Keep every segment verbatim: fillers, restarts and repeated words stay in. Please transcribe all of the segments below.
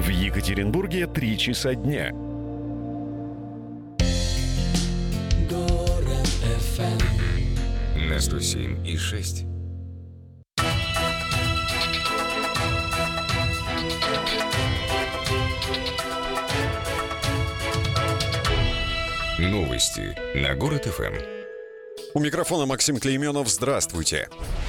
В Екатеринбурге три часа дня. Город эф эм на сто семь и шесть. Новости на Город эф эм. У микрофона Максим Клейменов. Здравствуйте.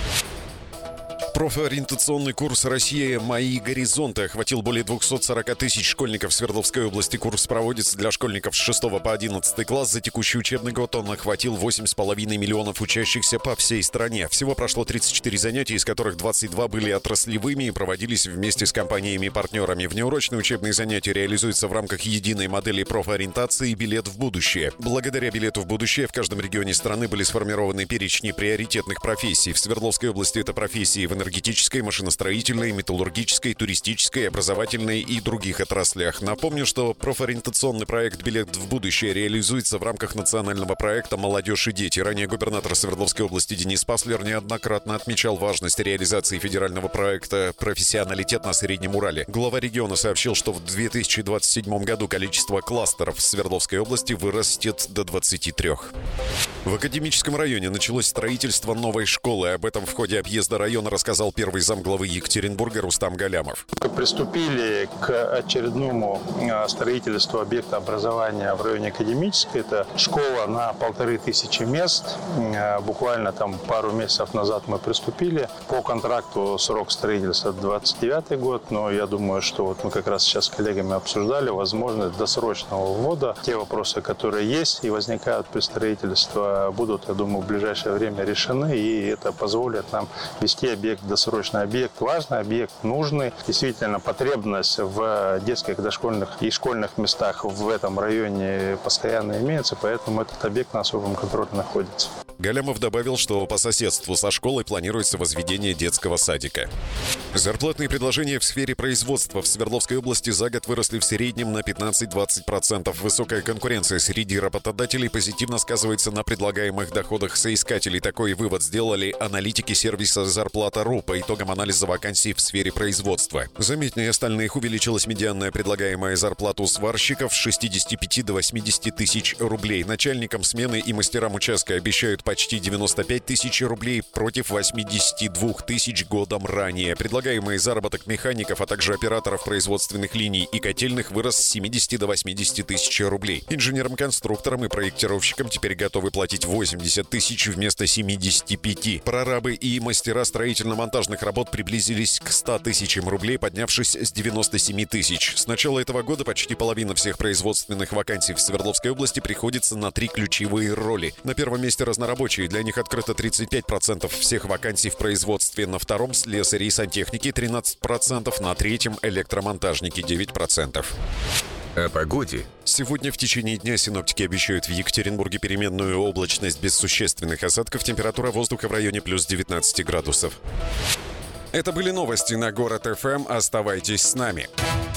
Профориентационный курс «Россия. Мои горизонты» охватил более двухсот сорока тысяч школьников Свердловской области. Курс проводится для школьников с шестого по одиннадцатый класс. За текущий учебный год он охватил восемь с половиной миллионов учащихся по всей стране. Всего прошло тридцать четыре занятия, из которых двадцать два были отраслевыми и проводились вместе с компаниями-партнерами. Внеурочные учебные занятия реализуются в рамках единой модели профориентации «Билет в будущее». Благодаря «Билету в будущее» в каждом регионе страны были сформированы перечни приоритетных профессий. В Свердловской области это профессии в энергетической, машиностроительной, металлургической, туристической, образовательной и других отраслях. Напомню, что профориентационный проект «Билет в будущее» реализуется в рамках национального проекта «Молодежь и дети». Ранее губернатор Свердловской области Денис Паслер неоднократно отмечал важность реализации федерального проекта «Профессионалитет на Среднем Урале». Глава региона сообщил, что в две тысячи двадцать седьмом году количество кластеров в Свердловской области вырастет до двадцати трёх. В Академическом районе началось строительство новой школы. Об этом в ходе объезда района рассказал первый замглавы Екатеринбурга Рустам Галямов. Приступили к очередному строительству объекта образования в районе Академической. Это школа на полторы тысячи мест. Буквально там пару месяцев назад мы приступили. По контракту срок строительства двадцать девятый год, но я думаю, что вот мы как раз сейчас с коллегами обсуждали возможность досрочного ввода. Те вопросы, которые есть и возникают при строительстве, будут, я думаю, в ближайшее время решены, и это позволит нам вести объект, досрочный объект, важный объект, нужный. Действительно, потребность в детских, дошкольных и школьных местах в этом районе постоянно имеется, поэтому этот объект на особом контроле находится. Галямов добавил, что по соседству со школой планируется возведение детского садика. Зарплатные предложения в сфере производства в Свердловской области за год выросли в среднем на пятнадцать-двадцать процентов. Высокая конкуренция среди работодателей позитивно сказывается на предлагаемых доходах соискателей. Такой вывод сделали аналитики сервиса «Зарплата.ру» по итогам анализа вакансий в сфере производства. Заметнее остальных увеличилась медианная предлагаемая зарплата у сварщиков с шестидесяти пяти до восьмидесяти тысяч рублей. Начальникам смены и мастерам участка обещают почти девяносто пять тысяч рублей против восьмидесяти двух тысяч годом ранее. Предлагаемый заработок механиков, а также операторов производственных линий и котельных вырос с семидесяти до восьмидесяти тысяч рублей. Инженерам-конструкторам и проектировщикам теперь готовы платить восемьдесят тысяч вместо семидесяти пяти. Прорабы и мастера строительно-монтажных работ приблизились к ста тысячам рублей, поднявшись с девяноста семи тысяч. С начала этого года почти половина всех производственных вакансий в Свердловской области приходится на три ключевые роли. На первом месте разнорабочие. Для них открыто тридцать пять процентов всех вакансий в производстве. На втором — слесари и сантехники тринадцать процентов. На третьем — электромонтажники девять процентов. О погоде. Сегодня в течение дня синоптики обещают в Екатеринбурге переменную облачность без существенных осадков. Температура воздуха в районе плюс девятнадцати градусов. Это были новости на Город эф эм. Оставайтесь с нами.